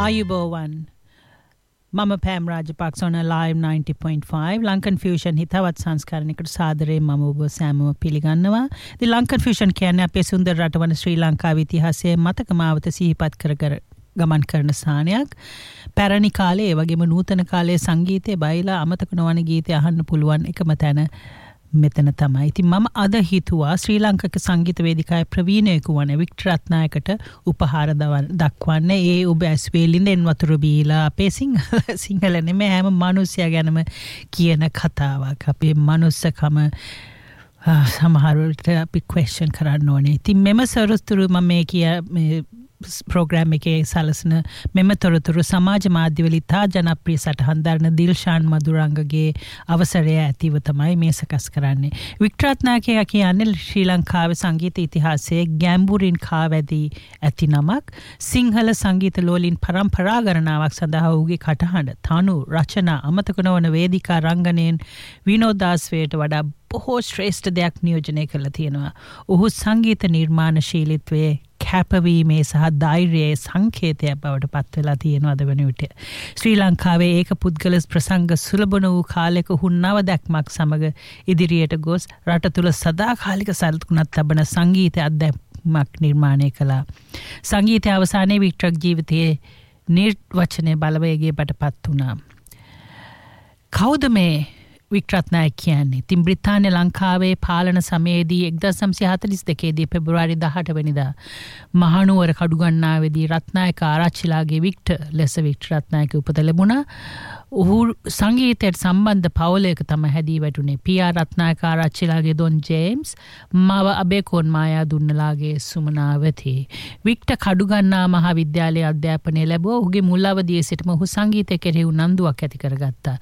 ආයුබෝවන් මම පෑම් Rajapaksa on live 90.5 Lankan fusion හිතවත් සංස්කරණයකට සාදරයෙන් මම ඔබ සෑමව පිළිගන්නවා. ඉතින් ලංකන් ෆියුෂන් කියන්නේ අපේ සුන්දර රටවන ශ්‍රී ලංකාවේ ඉතිහාසයේ මතක මාවත සිහිපත් කර ගමන් කරන ස්ථානයක්. පැරණි කාලේ ඒ වගේම නූතන කාලයේ සංගීතයේ බයිලා අමතක නොවන ගීත අහන්න පුළුවන් එකම තැන මෙතන තමයි. ඉතින් මම අද හිතුවා ශ්‍රී ලංකක සංගීත වේදිකාවේ ප්‍රවීණයෙකු වන වික්ටර් රත්නායකට උපහාර දක්වන්න. ඒ ඔබ ඇස්වේලින්දෙන් වතුර බීලා අපේ සිංහල නෙමෙයි හැම මිනිස්සයා ගැනම කියන කතාවක්. අපේ මනුස්සකම සමහර විට අපි ක්වෙස්චන් කරන්න ඕනේ. ඉතින් මෙම සරස්තුරු මම මේ program එකේ සලසන මෙම තොරතුරු සමාජ මාධ්‍යවල ඉතා ජනප්‍රිය සටහන් දරන දිල්ෂාන් මදුරංගගේ අවසරය ඇතිව තමයි මේ සකස් කරන්නේ. වික්ටර් රත්නායක කියන්නේ ශ්‍රී ලංකාවේ සංගීත ඉතිහාසයේ ගැඹුරින් කාවැදී ඇති නමක්. සිංහල සංගීත ලෝලින් පරම්පරා ගණනාවක් සඳහා ඔහුගේ කටහඬ, තනු, රචනා අමතක නොවන වේදිකා රංගනයෙන් විනෝදාස්වයට වඩා බොහෝ ශ්‍රේෂ්ඨ දෙයක් නියෝජනය කරලා තියෙනවා. ඔහු සංගීත නිර්මාණශීලීත්වයේ කැපවීමේ සහ ධෛර්යයේ සංකේතයක් බවට පත් වෙලා තියෙනවා අද වෙන විට. ශ්‍රී ලංකාවේ ඒක පුද්ගල ප්‍රසංග සුලබන වූ කාලයක හුන්නව දැක්මක් සමග ඉදිරියට ගොස් රට තුල සදාකාලික සල්තුණක් ලබන සංගීත අධ්‍යාත්මයක් නිර්මාණය කළා. සංගීතය අවසානයේ වික්ටර් ජීවිතයේ නිර්වචනයේ බලවේගයකට පත් වුණා. කවුද මේ වික්ටර් රත්නායක කියන්නේ? ඉතින් බ්‍රිතාන්‍ය ලංකාවේ පාලන සමයේදී 1942 දී පෙබරවාරි 18 වෙනිදා මහනුවර කඩුගන්නාවේදී රත්නායක ආරච්චිලාගේ වික්ටර් ලෙස වික්ටර් රත්නායක උපත ලැබුණා. ඔහු සංගීතයට සම්බන්ධ පවුලයක තමයි හැදී වැටුනේ. පී.ආර්. රත්නායක ආරච්චිලාගේ දොන් ජේම්ස්, මව අබේකෝන් මායා දුන්නලාගේ සුමනාවති. වික්ටර් කඩුගන්නා මහාවිද්‍යාලයේ අධ්‍යාපනය ලැබුවා. ඔහුගේ මුල් අවදියේ සිටම ඔහු සංගීතය කෙරෙහි උනන්දුවක් ඇති කරගත්තා.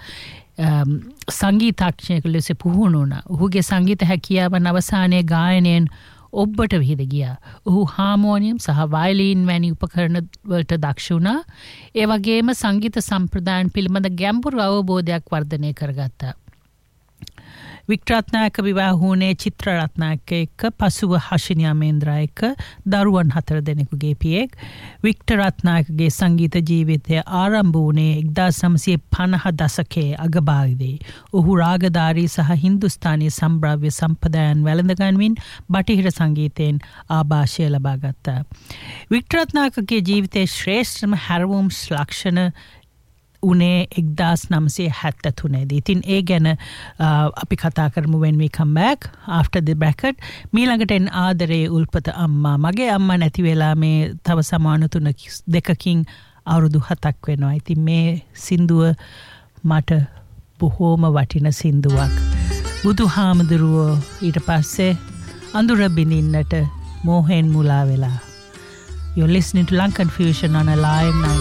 සංගීතඥයෙකු ලෙස පුහුණු වුණා. ඔහුගේ සංගීත හැකියාවන් අවසානයේ ගායනයෙන් ඔබට විහිද ගියා. ඔහු හාමෝනියම් සහ වයලීන් වැනි උපකරණ වලට දක්ෂ වුණා. ඒ වගේම සංගීත සම්ප්‍රදායන් පිළිබඳ ගැඹුරු අවබෝධයක් වර්ධනය කරගත්තා. වික්ටර් රත්නායක විවාහ වුණේ චිත්‍ර රත්නායක එක්ක, පසුව හෂිනි අමේන්ද්‍රා එක්ක දරුවන් 4 දෙනෙකුගේ පියෙක්. වික්ටර් රත්නායකගේ සංගීත ජීවිතය ආරම්භ වුණේ 1950 දශකයේ අගභාගයේදී. ඔහු රාගධාරී සහ හින්දුස්ථානීය සම්භාව්‍ය සම්ප්‍රදායන් වැළඳගන්මින් බටහිර සංගීතයෙන් ආభాෂය ලබා ගත්තා. වික්ටර් රත්නායකගේ ජීවිතයේ ශ්‍රේෂ්ඨම හැරවුම් ලක්ෂණ උනේ 1973 දී. ඉතින් ඒ ගැන අපි කතා කරමු when we come back after the bracket. මීළඟට එන ආදරේ උල්පත අම්මා. මගේ අම්මා නැති වෙලා මේ තව සමාන 2කින් අවුරුදු 7ක් වෙනවා. ඉතින් මේ සින්දුව මට බොහෝම වටින සින්දුවක්. බුදුහාමුදුරුවෝ ඊට පස්සේ අඳුර බිනින්නට මෝහෙන් මුලා වෙලා. You're listening to Lankan Fusion on a live 9.